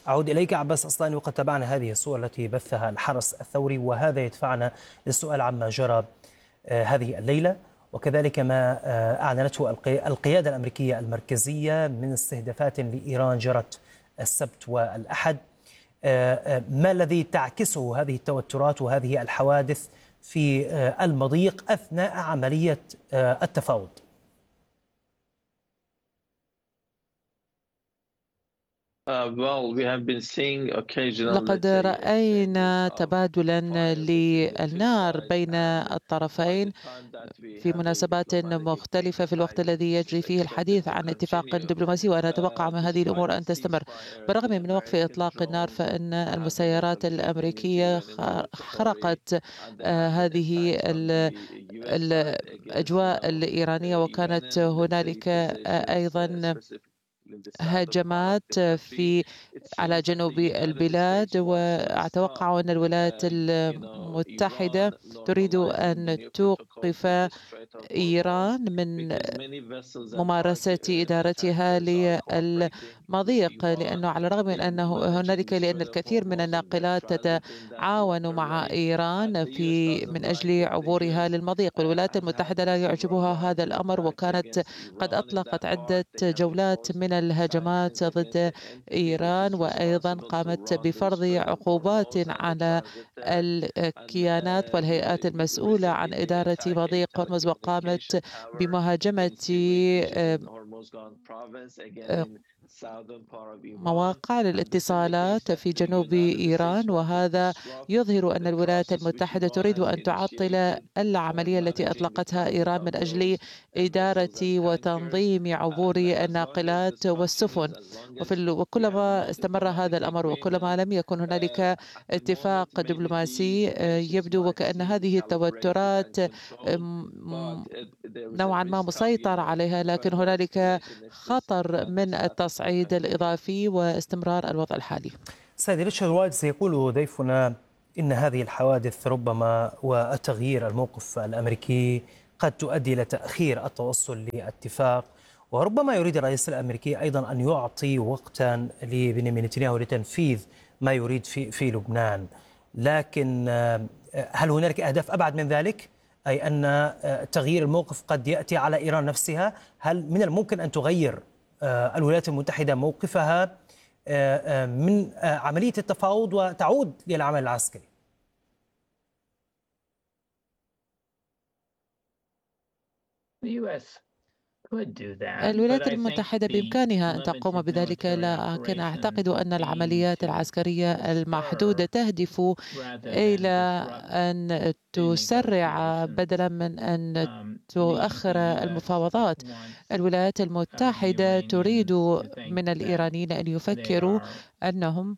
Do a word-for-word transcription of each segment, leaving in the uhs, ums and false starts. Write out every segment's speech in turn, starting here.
أعود إليك عباس أصلاني. وقد تابعنا هذه الصور التي بثها الحرس الثوري، وهذا يدفعنا للسؤال عما جرى هذه الليلة، وكذلك ما أعلنته القيادة الأمريكية المركزية من استهدافات لإيران جرت السبت والأحد. ما الذي تعكسه هذه التوترات وهذه الحوادث في المضيق أثناء عملية التفاوض؟ لقد رأينا تبادلا للنار بين الطرفين في مناسبات مختلفة في الوقت الذي يجري فيه الحديث عن اتفاق دبلوماسي، وأنا أتوقع من هذه الأمور أن تستمر. بالرغم من وقف إطلاق النار، فإن المسيرات الأمريكية خرقت هذه الأجواء الإيرانية، وكانت هنالك أيضا هجمات في على جنوب البلاد. وأتوقع أن الولايات المتحدة تريد أن توقف إيران من ممارسة إدارتها للمضيق، لأنه على الرغم من أنه هنالك لأن الكثير من الناقلات تتعاون مع إيران في من أجل عبورها للمضيق، والولايات المتحدة لا يعجبها هذا الأمر، وكانت قد أطلقت عدة جولات من الهجمات ضد إيران، وأيضا قامت بفرض عقوبات على الكيانات والهيئات المسؤولة عن إدارة مضيق هرمز، وقامت بمهاجمة مواقع للاتصالات في جنوب إيران. وهذا يظهر أن الولايات المتحدة تريد أن تعطل العملية التي أطلقتها إيران من أجل إدارة وتنظيم عبور الناقلات والسفن. وكلما استمر هذا الأمر وكلما لم يكن هنالك اتفاق دبلوماسي، يبدو وكأن هذه التوترات نوعا ما مسيطر عليها، لكن هنالك خطر من التصعيد الإضافي واستمرار الوضع الحالي. سيد ريتشارد وايتز، يقول ضيفنا إن هذه الحوادث ربما وتغيير الموقف الأمريكي قد تؤدي إلى تأخير التوصل لاتفاق، وربما يريد الرئيس الأمريكي أيضا أن يعطي وقتا لبنيامين نتنياهو لتنفيذ ما يريد في في لبنان. لكن هل هنالك أهداف أبعد من ذلك؟ أي أن تغيير الموقف قد يأتي على إيران نفسها؟ هل من الممكن أن تغير الولايات المتحدة موقفها من عملية التفاوض وتعود للعمل العسكري؟ الولايات المتحدة بإمكانها أن تقوم بذلك، لكن أعتقد أن العمليات العسكرية المحدودة تهدف إلى أن تسرع بدلا من أن تؤخر المفاوضات. الولايات المتحدة تريد من الإيرانيين أن يفكروا أنهم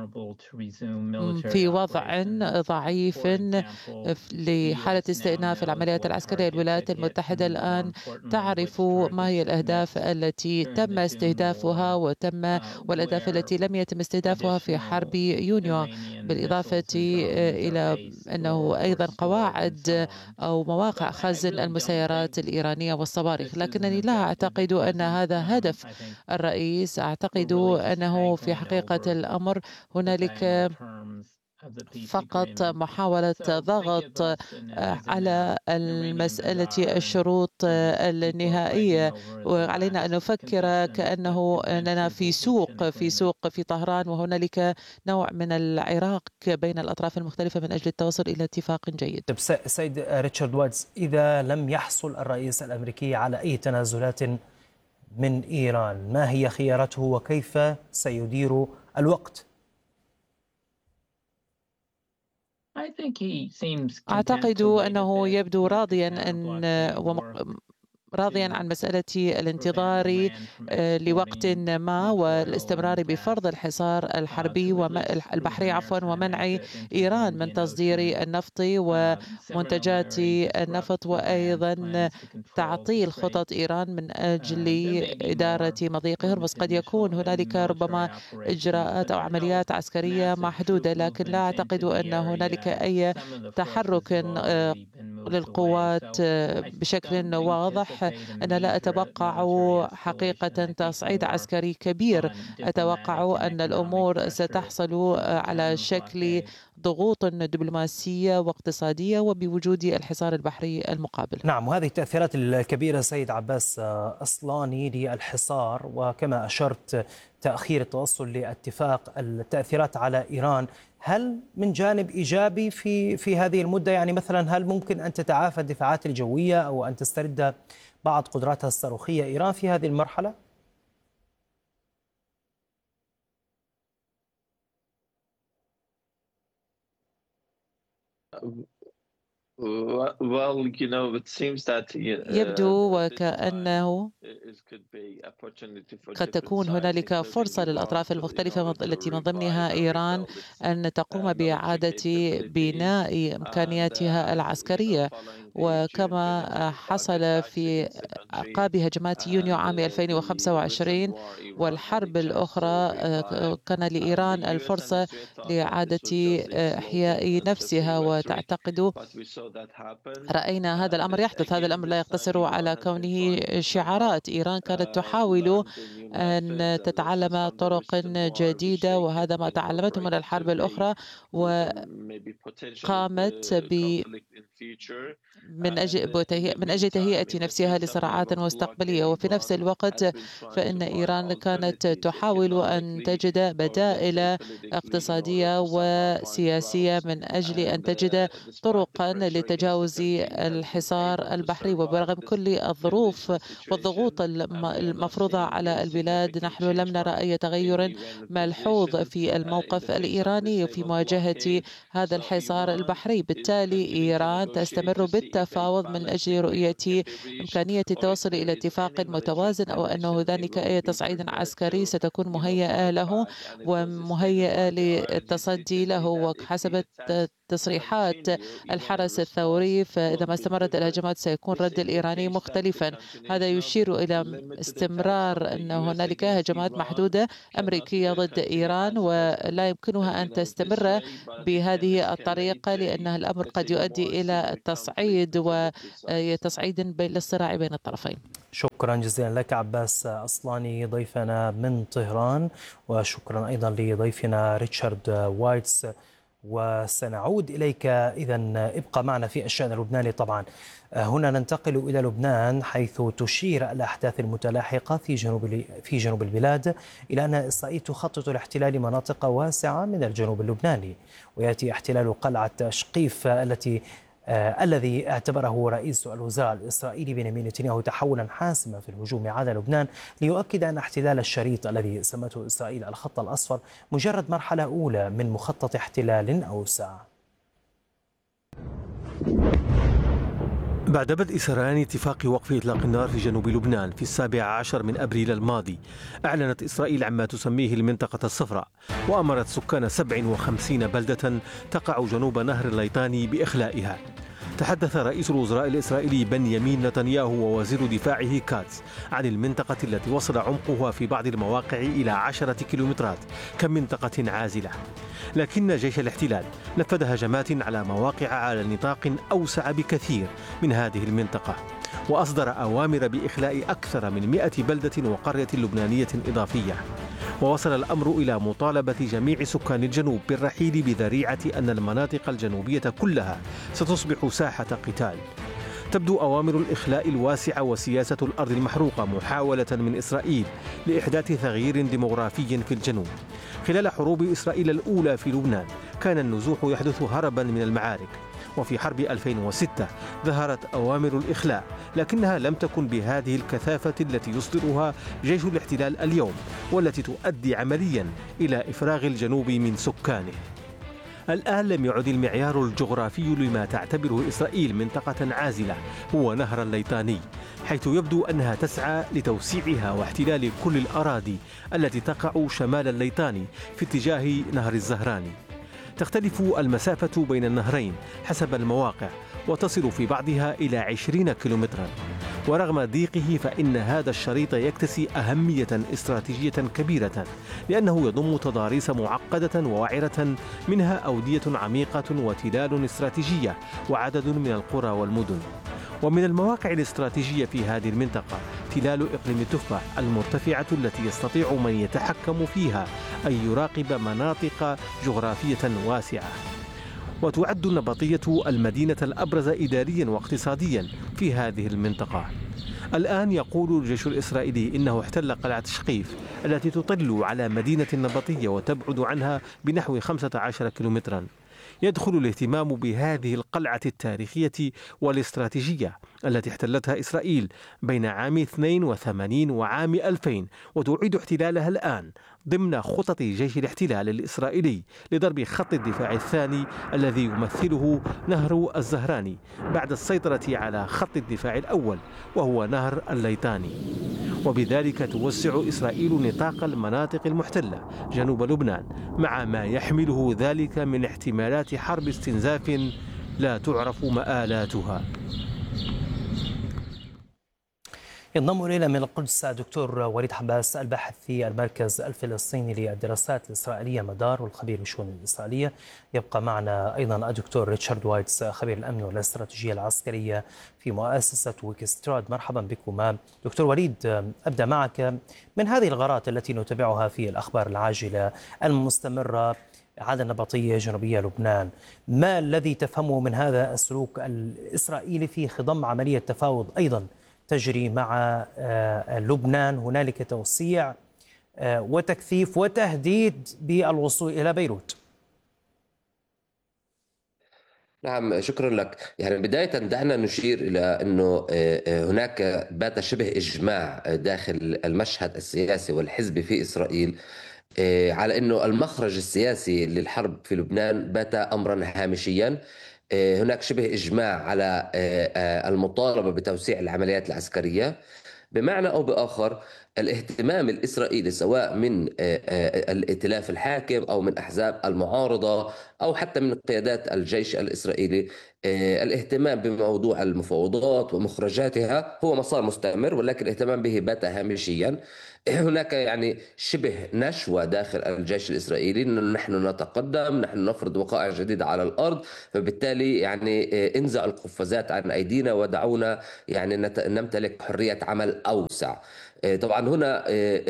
في وضع ضعيف لحالة استئناف العمليات العسكرية. الولايات المتحدة الآن تعرف ما هي الأهداف التي تم استهدافها وتم والأهداف التي لم يتم استهدافها في حرب يونيو، بالإضافة إلى أنه أيضا قواعد أو مواقع خزن المسيرات الإيرانية والصواريخ. لكنني لا أعتقد أن هذا هدف الرئيس. أعتقد أنه في حقيقة الأمر هنالك فقط محاولة ضغط على المسألة الشروط النهائية، وعلينا أن نفكر كأنه أننا في سوق في سوق في طهران، وهنالك نوع من العراق بين الأطراف المختلفة من أجل التوصل إلى اتفاق جيد. سيد ريتشارد وايتز، إذا لم يحصل الرئيس الأمريكي على أي تنازلات من إيران، ما هي خيارته وكيف سيدير الوقت؟ أعتقد أنه يبدو راضيا أن راضيا عن مسألة الانتظار لوقت ما والاستمرار بفرض الحصار الحربي والبحري عفوا ومنع إيران من تصدير النفط ومنتجات النفط، وأيضا تعطيل خطط إيران من أجل إدارة مضيق هرمز. قد يكون هنالك ربما إجراءات أو عمليات عسكرية محدودة، لكن لا أعتقد أن هنالك أي تحرك للقوات بشكل واضح الصريح أن لا أتوقع حقيقة تصعيد عسكري كبير. أتوقع أن الأمور ستحصل على شكل ضغوط دبلوماسية واقتصادية وبوجود الحصار البحري المقابل. نعم، وهذه التأثيرات الكبيرة سيد عباس أصلاني للحصار، وكما أشرت تأخير التوصل لاتفاق، التأثيرات على إيران، هل من جانب إيجابي في في هذه المدة؟ يعني مثلا هل ممكن أن تتعافى الدفاعات الجوية أو أن تسترد بعض قدراتها الصاروخية إيران في هذه المرحلة؟ يبدو وكأنه قد تكون هنالك فرصة للأطراف المختلفة التي من ضمنها إيران أن تقوم بإعادة بناء إمكانياتها العسكرية، وكما حصل في أعقاب هجمات يونيو عام ألفين وخمسة وعشرين والحرب الأخرى، كان لإيران الفرصة لإعادة إحياء نفسها. وتعتقد رأينا هذا الأمر يحدث. هذا الأمر لا يقتصر على كونه شعارات. إيران كانت تحاول أن تتعلم طرق جديدة، وهذا ما تعلمته من الحرب الأخرى، وقامت ب من أجل من أجل تهيئة نفسها لصراعات مستقبلية. وفي نفس الوقت فإن إيران كانت تحاول أن تجد بدائل اقتصادية وسياسية من أجل أن تجد طرقا لتجاوز الحصار البحري. وبرغم كل الظروف والضغوط المفروضة على البلاد، نحن لم نرى أي تغير ملحوظ في الموقف الإيراني في مواجهة هذا الحصار البحري. بالتالي إيران تستمر بالتفاوض من أجل رؤية إمكانية التوصل إلى اتفاق متوازن، أو أنه ذلك أي تصعيد عسكري ستكون مهيئة له ومهيئة للتصدي له. وحسب تصريحات الحرس الثوري، فإذا ما استمرت الهجمات سيكون الرد الإيراني مختلفا. هذا يشير إلى استمرار أن هنالك هجمات محدودة أمريكية ضد إيران، ولا يمكنها أن تستمر بهذه الطريقة، لأن الأمر قد يؤدي إلى تصعيد وتصعيد للصراع بين الطرفين. شكرا جزيلا لك عباس أصلاني ضيفنا من طهران، وشكرا أيضا لضيفنا ريتشارد وايتس. وسنعود إليك إذن، ابقى معنا في الشأن اللبناني. طبعا هنا ننتقل إلى لبنان، حيث تشير الأحداث المتلاحقة في جنوب في جنوب البلاد إلى أن إسرائيل تخطط لاحتلال مناطق واسعة من الجنوب اللبناني، ويأتي احتلال قلعة شقيف التي آه الذي اعتبره رئيس الوزراء الإسرائيلي بنيامين نتنياهو تحولا حاسما في الهجوم على لبنان، ليؤكد أن احتلال الشريط الذي سمته إسرائيل الخط الأصفر مجرد مرحلة أولى من مخطط احتلال أوسع. بعد بدء سريان اتفاق وقف إطلاق النار في جنوب لبنان في السابع عشر من أبريل الماضي، أعلنت إسرائيل عما تسميه المنطقة الصفراء، وأمرت سكان سبع وخمسين بلدة تقع جنوب نهر الليطاني بإخلائها. تحدث رئيس الوزراء الإسرائيلي بنيامين نتنياهو ووزير دفاعه كاتز عن المنطقة التي وصل عمقها في بعض المواقع إلى عشرة كيلومترات كمنطقة عازلة، لكن جيش الاحتلال نفذ هجمات على مواقع على نطاق أوسع بكثير من هذه المنطقة، وأصدر أوامر بإخلاء أكثر من مئة بلدة وقرية لبنانية إضافية. ووصل الأمر إلى مطالبة جميع سكان الجنوب بالرحيل بذريعة أن المناطق الجنوبية كلها ستصبح ساحة قتال. تبدو أوامر الإخلاء الواسعة وسياسة الأرض المحروقة محاولة من إسرائيل لإحداث تغيير ديمغرافي في الجنوب. خلال حروب إسرائيل الأولى في لبنان كان النزوح يحدث هربا من المعارك، وفي حرب ألفين وستة ظهرت أوامر الإخلاء، لكنها لم تكن بهذه الكثافة التي يصدرها جيش الاحتلال اليوم، والتي تؤدي عمليا إلى إفراغ الجنوب من سكانه. الآن لم يعد المعيار الجغرافي لما تعتبره إسرائيل منطقة عازلة هو نهر الليطاني، حيث يبدو أنها تسعى لتوسيعها واحتلال كل الأراضي التي تقع شمال الليطاني في اتجاه نهر الزهراني. تختلف المسافة بين النهرين حسب المواقع، وتصل في بعضها إلى عشرين كيلومترا. ورغم ضيقه فإن هذا الشريط يكتسي أهمية استراتيجية كبيرة، لأنه يضم تضاريس معقدة ووعرة، منها أودية عميقة وتلال استراتيجية وعدد من القرى والمدن. ومن المواقع الاستراتيجية في هذه المنطقة تلال إقليم التفاح المرتفعة التي يستطيع من يتحكم فيها أن يراقب مناطق جغرافية واسعة. وتعد النبطية المدينة الأبرز إداريا واقتصاديا في هذه المنطقة. الآن يقول الجيش الإسرائيلي إنه احتل قلعة شقيف التي تطل على مدينة النبطية وتبعد عنها بنحو خمسة عشر كيلومترا. يدخل الاهتمام بهذه القلعة التاريخية والاستراتيجية التي احتلتها إسرائيل بين عام اثنين وثمانين وعام ألفين، وتعيد احتلالها الآن ضمن خطط جيش الاحتلال الإسرائيلي لضرب خط الدفاع الثاني الذي يمثله نهر الزهراني بعد السيطرة على خط الدفاع الأول وهو نهر الليطاني. وبذلك توسع إسرائيل نطاق المناطق المحتلة جنوب لبنان مع ما يحمله ذلك من احتمالات حرب استنزاف لا تعرف مآلاتها. ينضم إلينا من القدس دكتور وليد حباس الباحث في المركز الفلسطيني للدراسات الإسرائيلية مدار والخبير بالشؤون الإسرائيلية. يبقى معنا أيضا الدكتور ريتشارد وايتس خبير الأمن والاستراتيجية العسكرية في مؤسسة ويكستراد. مرحبا بكم. دكتور وليد، أبدأ معك. من هذه الغارات التي نتابعها في الأخبار العاجلة المستمرة على النبطية جنوبية لبنان، ما الذي تفهمه من هذا السلوك الإسرائيلي في خضم عملية تفاوض أيضا تجري مع لبنان؟ هنالك توسيع وتكثيف وتهديد بالوصول إلى بيروت. نعم، شكرا لك. يعني بداية دعنا نشير إلى أنه هناك بات شبه إجماع داخل المشهد السياسي والحزبي في إسرائيل على أنه المخرج السياسي للحرب في لبنان بات أمرا هامشيا. هناك شبه إجماع على المطالبة بتوسيع العمليات العسكرية، بمعنى أو بآخر الاهتمام الإسرائيلي سواء من الائتلاف الحاكم أو من أحزاب المعارضة أو حتى من قيادات الجيش الإسرائيلي، الاهتمام بموضوع المفاوضات ومخرجاتها هو مسار مستمر، ولكن الاهتمام به بات هامشيا. هناك يعني شبه نشوة داخل الجيش الإسرائيلي، نحن نتقدم، نحن نفرض وقائع جديدة على الأرض، فبالتالي يعني انزعوا القفازات عن أيدينا ودعونا يعني نمتلك حرية عمل أوسع. طبعا هنا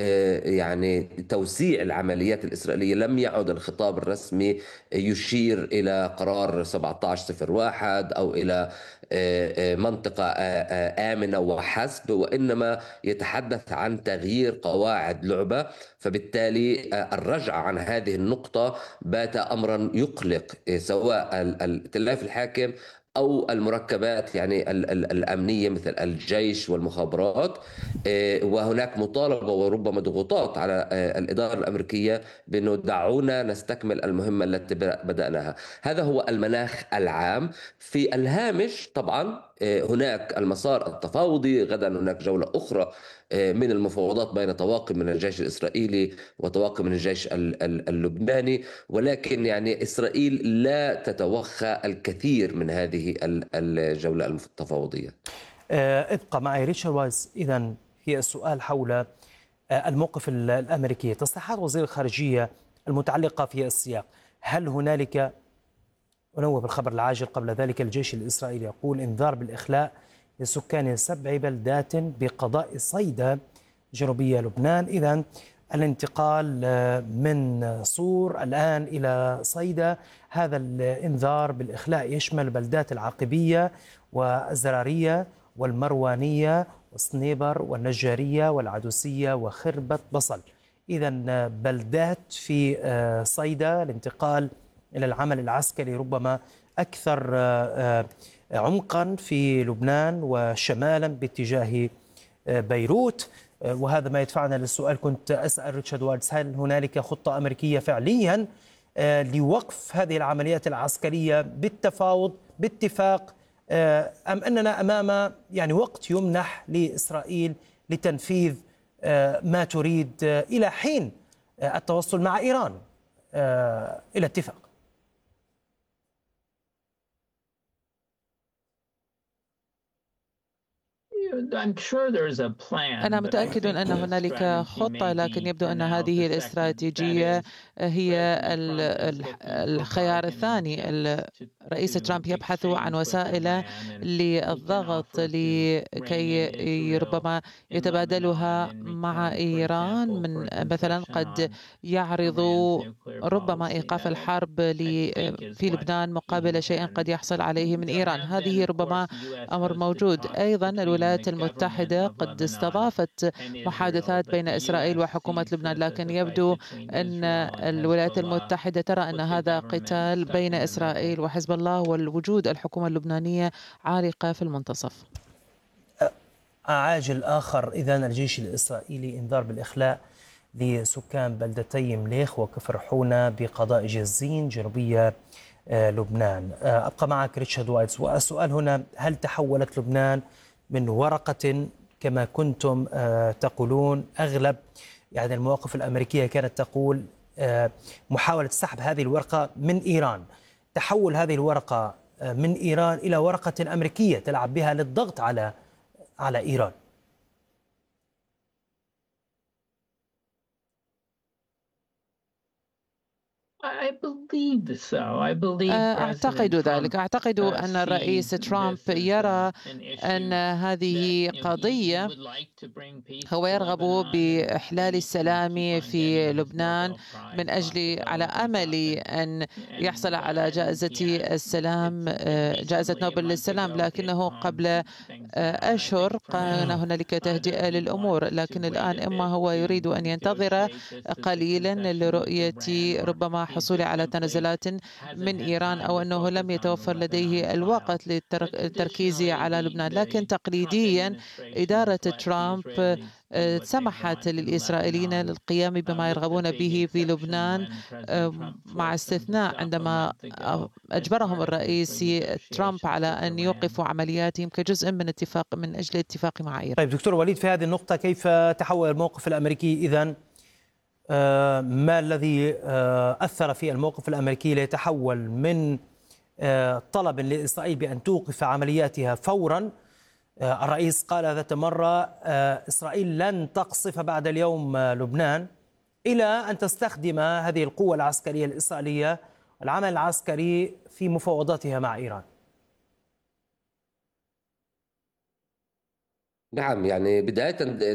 يعني توسيع العمليات الإسرائيلية لم يعد الخطاب الرسمي يشير إلى قرار سبعة عشر صفر واحد أو إلى منطقة آمنة وحسب، وإنما يتحدث عن تغيير قواعد لعبة. فبالتالي الرجعة عن هذه النقطة بات أمرا يقلق سواء الائتلاف الحاكم أو المركبات يعني الأمنية مثل الجيش والمخابرات. وهناك مطالبة وربما ضغوطات على الإدارة الأمريكية بأنه دعونا نستكمل المهمة التي بدأناها. هذا هو المناخ العام. في الهامش طبعا هناك المسار التفاوضي، غدا هناك جولة أخرى من المفاوضات بين طواقم من الجيش الإسرائيلي وطواقم من الجيش اللبناني، ولكن يعني إسرائيل لا تتوخى الكثير من هذه الجولة التفاوضية. ابقى معي ريتشارد وايتس. إذن هي السؤال حول الموقف الأمريكي، تصريحات وزير الخارجية المتعلقة في السياق. هل هنالك، أنوه بالخبر العاجل قبل ذلك، الجيش الإسرائيلي يقول إنذار بالإخلاء لسكان سبع بلدات بقضاء صيدا جنوبية لبنان. إذن الانتقال من صور الآن إلى صيدا، هذا الإنذار بالإخلاء يشمل بلدات العاقبية والزرارية والمروانية وصنيبر والنجارية والعدوسية وخربة بصل. إذن بلدات في صيدا. الانتقال إلى العمل العسكري ربما أكثر عمقا في لبنان وشمالا باتجاه بيروت. وهذا ما يدفعنا للسؤال، كنت أسأل ريتشارد وايتس، هل هنالك خطة أمريكية فعليا لوقف هذه العمليات العسكرية بالتفاوض باتفاق، أم أننا أمام يعني وقت يمنح لإسرائيل لتنفيذ ما تريد إلى حين التوصل مع إيران إلى اتفاق؟ أنا متأكد أن هنالك خطة، لكن يبدو أن هذه الاستراتيجية هي الخيار الثاني. الرئيس ترامب يبحث عن وسائل للضغط لكي ربما يتبادلها مع إيران، من مثلا قد يعرض ربما إيقاف الحرب في لبنان مقابل شيء قد يحصل عليه من إيران. هذه ربما أمر موجود. أيضا الولايات المتحدة قد استضافت محادثات بين إسرائيل وحكومة لبنان، لكن يبدو أن الولايات المتحدة ترى أن هذا قتال بين إسرائيل وحزب الله، والوجود الحكومة اللبنانية عالقة في المنتصف. عاجل آخر، إذن الجيش الإسرائيلي انذار بالإخلاء لسكان بلدتي مليخ وكفر حونة بقضاء جزين جنوبية لبنان. أبقى معك ريتشارد وايتس، والسؤال هنا: هل تحولت لبنان من ورقة كما كنتم تقولون؟ أغلب يعني المواقف الأمريكية كانت تقول محاولة سحب هذه الورقة من إيران. تحول هذه الورقة من إيران إلى ورقة أمريكية تلعب بها للضغط على على إيران. أعتقد ذلك. أعتقد أن الرئيس ترامب يرى أن هذه قضية، هو يرغب بإحلال السلام في لبنان من أجل على أمل أن يحصل على جائزة السلام، جائزة نوبل للسلام، لكنه قبل أشهر كان هنالك تهدئة للأمور، لكن الآن إما هو يريد أن ينتظر قليلا لرؤية ربما حصول على تنازلات من إيران، أو أنه لم يتوفر لديه الوقت للتركيز على لبنان. لكن تقليديا إدارة ترامب سمحت للإسرائيليين للقيام بما يرغبون به في لبنان، مع استثناء عندما أجبرهم الرئيس ترامب على أن يوقفوا عملياتهم كجزء من اتفاق من أجل الاتفاق مع إيران. طيب دكتور وليد، في هذه النقطة كيف تحول الموقف الأمريكي إذن؟ ما الذي أثر في الموقف الأمريكي ليتحول من طلب لإسرائيل بأن توقف عملياتها فورا؟ الرئيس قال ذات مرة إسرائيل لن تقصف بعد اليوم لبنان، إلى أن تستخدم هذه القوة العسكرية الإسرائيلية العمل العسكري في مفاوضاتها مع إيران. نعم، يعني بداية